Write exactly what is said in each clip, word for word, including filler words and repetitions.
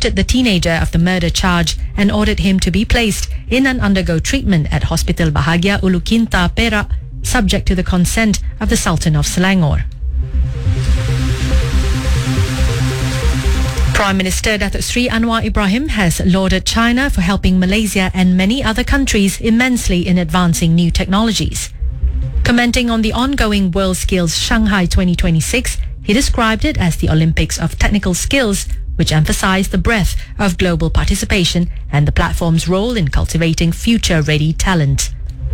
acquitted the teenager of the murder charge and ordered him to be placed in and undergo treatment at Hospital Bahagia Ulu Quinta, Perak, subject to the consent of the Sultan of Selangor. Prime Minister Datuk Sri Anwar Ibrahim has lauded China for helping Malaysia and many other countries immensely in advancing new technologies. Commenting on the ongoing World Skills Shanghai twenty twenty-six, he described it as the Olympics of technical skills, which emphasized the breadth of global participation and the platform's role in cultivating future-ready talent.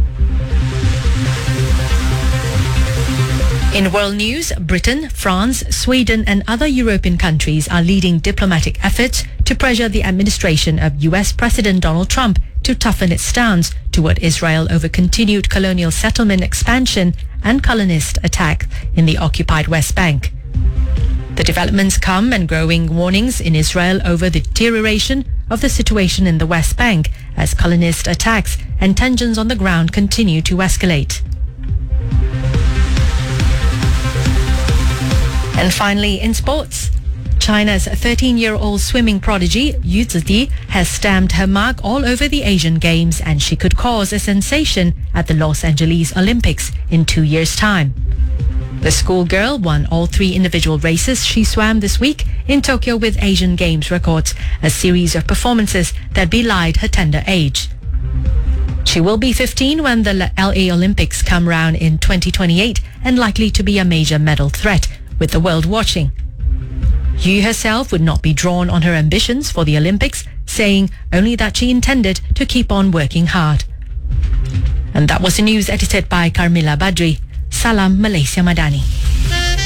In world news, Britain, France, Sweden and other European countries are leading diplomatic efforts to pressure the administration of U S President Donald Trump to toughen its stance toward Israel over continued colonial settlement expansion and colonist attack in the occupied West Bank. The developments come and growing warnings in Israel over the deterioration of the situation in the West Bank as colonist attacks and tensions on the ground continue to escalate. And finally, in sports, China's thirteen-year-old swimming prodigy Yu Zidi has stamped her mark all over the Asian Games, and she could cause a sensation at the Los Angeles Olympics in two years' time. The schoolgirl won all three individual races she swam this week in Tokyo with Asian Games records, a series of performances that belied her tender age. She will be fifteen when the L A Olympics come round in twenty twenty-eight and likely to be a major medal threat, with the world watching. Yu herself would not be drawn on her ambitions for the Olympics, saying only that she intended to keep on working hard. And that was the news edited by Carmilla Badri. Salam Malaysia Madani.